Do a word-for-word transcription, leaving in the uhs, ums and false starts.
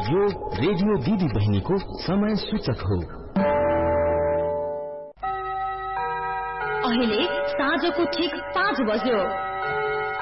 यो रेडियो दिदी बहिनीको समय सूचक हो। अहिले साँझको ठिक पाँच बज्यो।